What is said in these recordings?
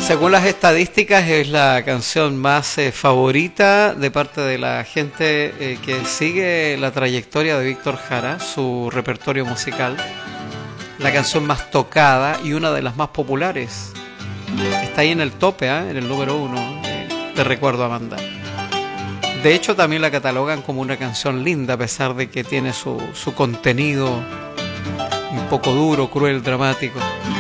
Según las estadísticas, es la canción más favorita de parte de la gente que sigue la trayectoria de Víctor Jara, su repertorio musical. La canción más tocada y una de las más populares. Está ahí en el tope, en el número 1. Te recuerdo, Amanda. De hecho, también la catalogan como una canción linda, a pesar de que tiene su contenido un poco duro, cruel, dramático.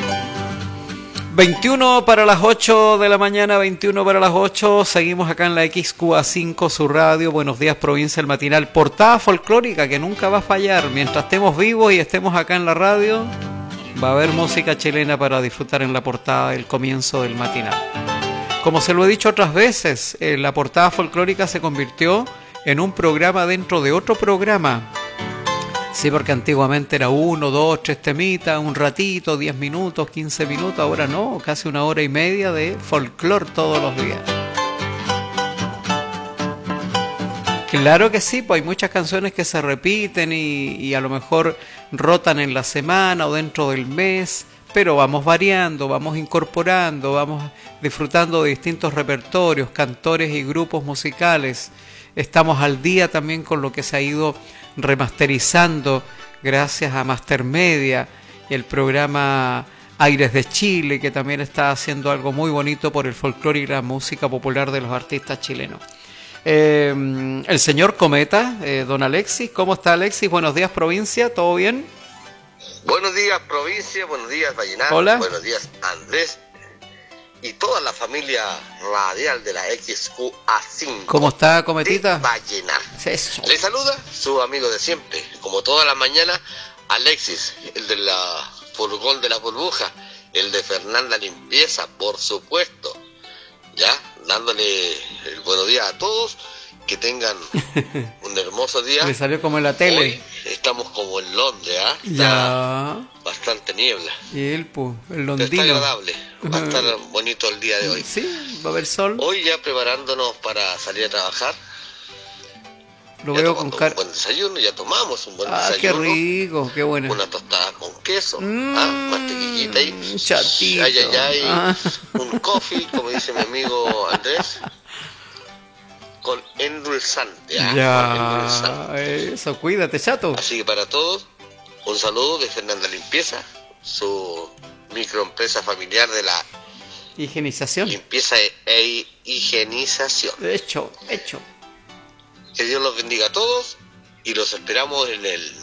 21 para las 8 de la mañana, 21 para las 8. Seguimos acá en la XQA5, su radio. Buenos días, provincia, el matinal. Portada folclórica que nunca va a fallar. Mientras estemos vivos y estemos acá en la radio, va a haber música chilena para disfrutar en la portada del comienzo del matinal. Como se lo he dicho otras veces, la portada folclórica se convirtió en un programa dentro de otro programa. Sí, porque antiguamente era 1, 2, 3 temitas, un ratito, 10 minutos, 15 minutos. Ahora no, casi 1 hora y media de folclore todos los días. Claro que sí, pues hay muchas canciones que se repiten y a lo mejor rotan en la semana o dentro del mes, pero vamos variando, vamos incorporando, vamos disfrutando de distintos repertorios, cantores y grupos musicales. Estamos al día también con lo que se ha ido remasterizando gracias a Mastermedia y el programa Aires de Chile, que también está haciendo algo muy bonito por el folclore y la música popular de los artistas chilenos. El señor Cometa, don Alexis. ¿Cómo está, Alexis? Buenos días, provincia, ¿todo bien? Buenos días, provincia, buenos días, Vallenar. Hola. Buenos días, Andrés y toda la familia radial de la XQA5. ¿Cómo está, Cometita? Vallenar. Eso. Le saluda su amigo de siempre, como toda la mañana, Alexis, el de la furgón de la burbuja, el de Fernanda Limpieza, por supuesto. Ya, dándole el buenos días a todos, que tengan un hermoso día. Le salió como en la tele. Hoy estamos como en Londres, Ya. Bastante niebla. Y él, pues, el londino. Está agradable, va a estar bonito el día de hoy. Sí, va a haber sol. Hoy ya preparándonos para salir a trabajar. Lo ya veo con cara. Un buen desayuno, ya tomamos un buen desayuno. Qué rico, qué bueno. Una tostada con queso, mantequillita y chatito. Un coffee, como dice mi amigo Andrés, con endulzante. Ya, con endulzante. Eso, cuídate, chato. Así que para todos, un saludo de Fernanda Limpieza, su microempresa familiar de la higienización. Limpieza e higienización. Hecho. Que Dios los bendiga a todos y los esperamos en el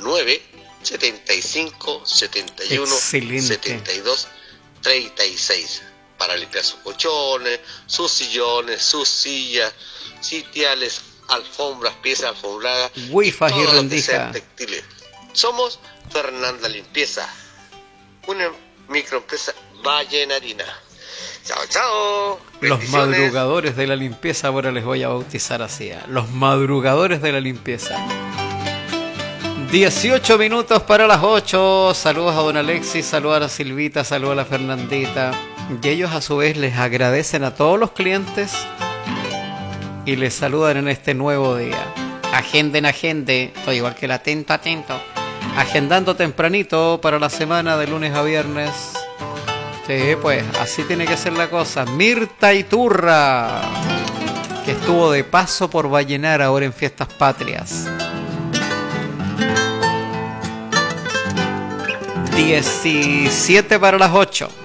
975 71 Excelente. 72 36 para limpiar sus colchones, sus sillones, sus sillas, sitiales, alfombras, piezas alfombradas, Wifas y todo lo que rendijas. sea textiles. Somos Fernanda Limpieza, una microempresa vallenarina. Chao, chao. Los Bendiciones. madrugadores de la limpieza, ahora les voy a bautizar así. Los madrugadores de la limpieza. 18 minutos para las 8. Saludos a don Alexis, saludos a la Silvita, saludos a la Fernandita. Y ellos a su vez les agradecen a todos los clientes y les saludan en este nuevo día. Agenden, estoy igual que el atento. Agendando tempranito para la semana de lunes a viernes. Sí, pues así tiene que ser la cosa. Mirta Iturra, que estuvo de paso por Vallenar ahora en Fiestas Patrias. 17 para las 8.